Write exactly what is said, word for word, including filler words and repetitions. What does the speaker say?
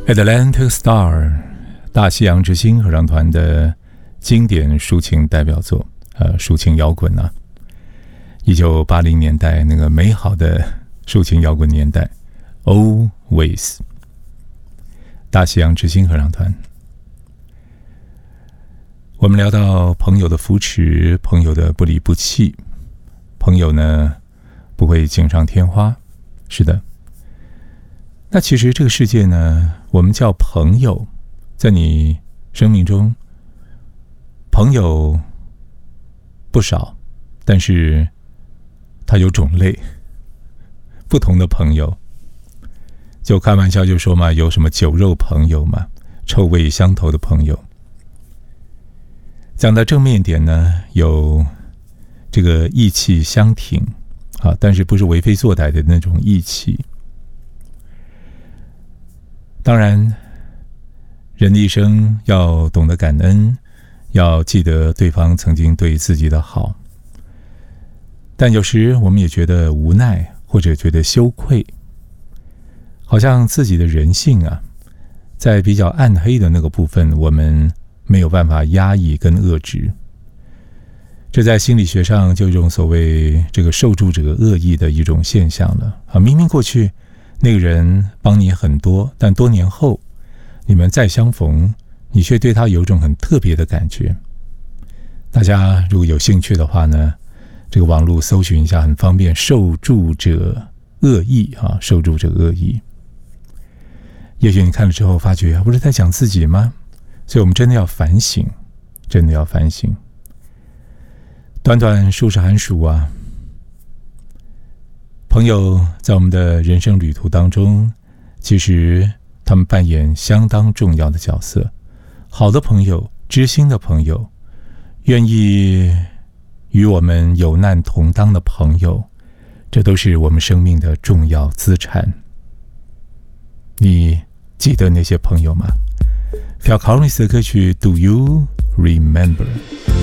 Atlantic Star 大西洋之星合唱团的经典抒情代表作，呃，抒情摇滚啊，一九八零年代那个美好的抒情摇滚年代 ，Always 大西洋之星合唱团。我们聊到朋友的扶持，朋友的不离不弃，朋友呢不会锦上添花，是的。那其实这个世界呢，我们叫朋友，在你生命中，朋友不少，但是它有种类，不同的朋友。就开玩笑就说嘛，有什么酒肉朋友嘛，臭味相投的朋友。讲到正面一点呢，有这个义气相挺啊，但是不是为非作歹的那种义气。当然，人的一生要懂得感恩，要记得对方曾经对自己的好。但有时我们也觉得无奈，或者觉得羞愧，好像自己的人性啊，在比较暗黑的那个部分，我们没有办法压抑跟遏制。这在心理学上就有一种所谓这个受助者恶意的一种现象了啊！明明过去那个人帮你很多，但多年后你们再相逢，你却对他有一种很特别的感觉。大家如果有兴趣的话呢，这个网络搜寻一下很方便，受助者恶意啊，受助者恶意。也许你看了之后发觉，不是在讲自己吗？所以我们真的要反省，真的要反省。短短数十寒暑啊，朋友在我们的人生旅途当中，其实他们扮演相当重要的角色。好的朋友，知心的朋友，愿意与我们有难同当的朋友，这都是我们生命的重要资产。你记得那些朋友吗？Phil Collins 的歌曲 Do You Remember？